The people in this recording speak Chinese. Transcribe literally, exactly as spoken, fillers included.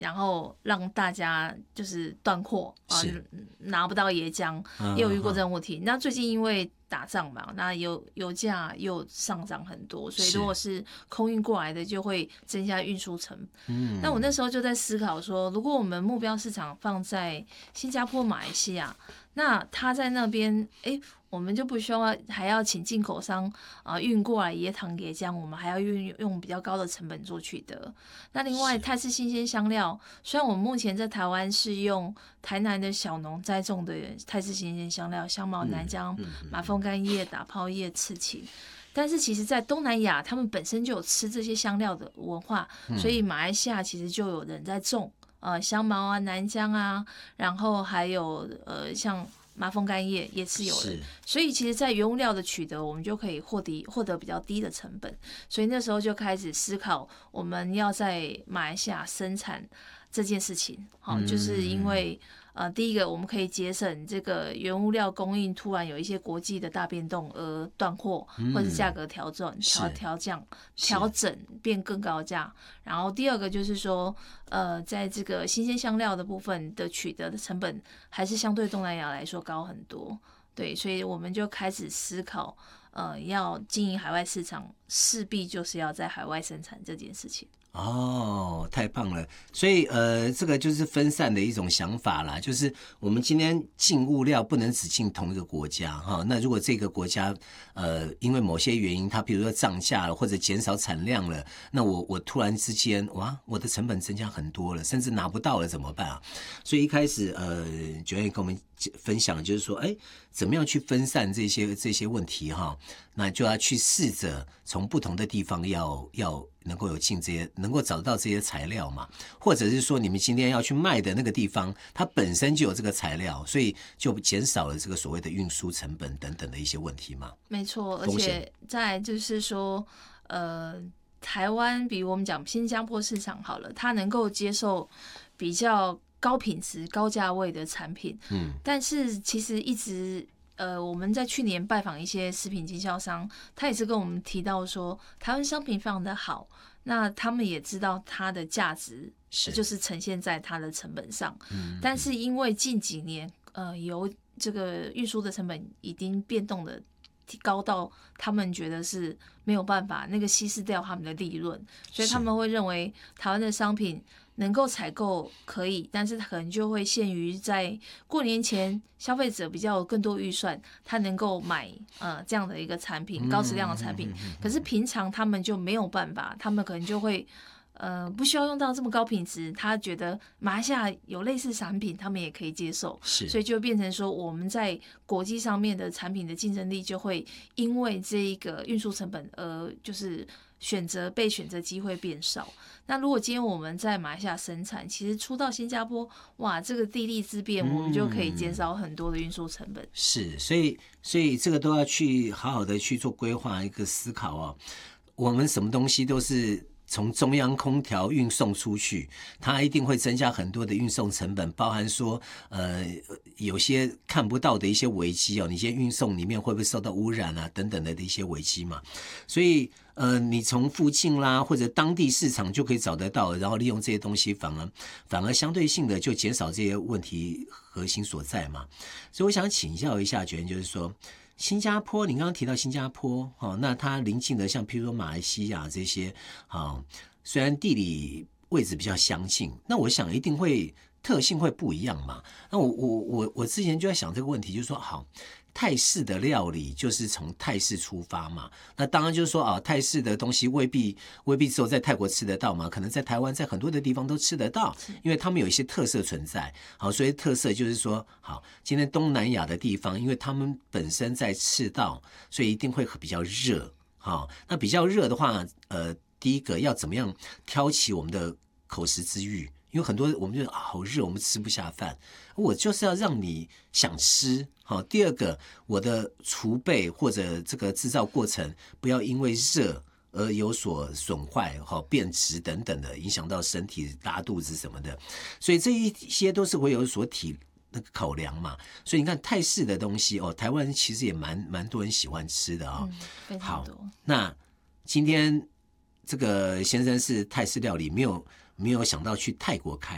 然后让大家就是断货啊，拿不到椰浆，也有遇过这种问题。那最近因为打仗嘛，那油油价又上涨很多，所以如果是空运过来的，就会增加运输成本。嗯，那我那时候就在思考说，如果我们目标市场放在新加坡、马来西亚，那他在那边，哎。我们就不需要还要请进口商啊、呃、运过来椰糖椰浆，我们还要运用比较高的成本做取得。那另外泰式新鲜香料，虽然我们目前在台湾是用台南的小农栽种的泰式新鲜香料，香茅、南姜、马蜂干叶、打泡叶、刺芹。但是其实，在东南亚，他们本身就有吃这些香料的文化，所以马来西亚其实就有人在种呃香茅啊、南姜啊，然后还有呃像。麻风干叶也是有的，所以其实，在原物料的取得，我们就可以获得获得比较低的成本。所以那时候就开始思考，我们要在马来西亚生产这件事情。好、嗯，就是因为呃，第一个我们可以节省这个原物料供应突然有一些国际的大变动而断货，嗯、或者是价格调整、调调降、调整变更高价。然后第二个就是说，呃，在这个新鲜香料的部分的取得的成本，还是相对东南亚来说高很多。对，所以我们就开始思考，呃，要经营海外市场，势必就是要在海外生产这件事情。 哦，太棒了！所以呃，这个就是分散的一种想法啦，就是我们今天进物料不能只进同一个国家哈。那如果这个国家呃因为某些原因，它比如说涨价了或者减少产量了，那我我突然之间哇，我的成本增加很多了，甚至拿不到了怎么办啊？所以一开始呃，九月跟我们分享就是说，哎，怎么样去分散这些这些问题哈？那就要去试着从不同的地方要要能够有进这些，能够找到这些材料嘛，或者是说你们今天要去卖的那个地方，它本身就有这个材料，所以就减少了这个所谓的运输成本等等的一些问题嘛。 没错，而且再来就是说，呃，台湾比如我们讲新加坡市场好了，它能够接受比较高品质、高价位的产品，嗯，但是其实一直。呃，我们在去年拜访一些食品经销商，他也是跟我们提到说，台湾商品非常的好，那他们也知道它的价值就是呈现在它的成本上，嗯、但是因为近几年，呃，由这个运输的成本已经变动的高到他们觉得是没有办法那个稀释掉他们的利润，所以他们会认为台湾的商品。能够采购可以，但是可能就会限于在过年前消费者比较有更多预算，他能够买呃这样的一个产品，高质量的产品。可是平常他们就没有办法，他们可能就会呃不需要用到这么高品质，他觉得马来西亚有类似产品，他们也可以接受，所以就变成说我们在国际上面的产品的竞争力就会因为这一个运输成本而就是选择被选择机会变少。那如果今天我们在马来西亚生产，其实出到新加坡，哇，这个地利之便，我们就可以减少很多的运输成本。嗯、 是，所以所以这个都要去好好的去做规划，一个思考哦。我们什么东西都是从中央空调运送出去，它一定会增加很多的运送成本，包含说呃有些看不到的一些危机哦，你先运送里面会不会受到污染啊等等的一些危机嘛，所以。呃，你从附近啦或者当地市场就可以找得到，然后利用这些东西，反而反而相对性的就减少这些问题核心所在嘛。所以我想请教一下，觉得就是说，新加坡，你刚刚提到新加坡，哦，那它邻近的像譬如说马来西亚这些，哦，虽然地理位置比较相近，那我想一定会特性会不一样嘛。那我我我我之前就在想这个问题，就是说好。泰式的料理就是从泰式出发嘛，那当然就是说啊，泰式的东西未必未必只有在泰国吃得到嘛，可能在台湾在很多的地方都吃得到，因为他们有一些特色存在。好，所以特色就是说，好，今天东南亚的地方，因为他们本身在赤道，所以一定会比较热。好，那比较热的话，呃，第一个要怎么样挑起我们的口食之欲？因为很多我们就、啊、好热，我们吃不下饭。我就是要让你想吃。好，第二个，我的储备或者这个制造过程不要因为热而有所损坏、好变质等等的，影响到身体拉肚子什么的。所以这一些都是会有所体那个考量嘛。所以你看泰式的东西哦，台湾人其实也蛮蛮多人喜欢吃的啊、哦嗯。非常多。好， 那今天这个先生是泰式料理，没有。没有想到去泰国开